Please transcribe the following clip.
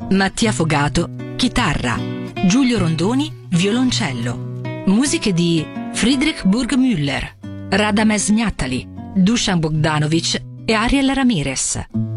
Mattia Fogato, chitarra. Giulio Rondoni, violoncello. Musiche di Friedrich Burgmüller, Radames Gnatali, Dusan Bogdanovic e Ariel Ramirez.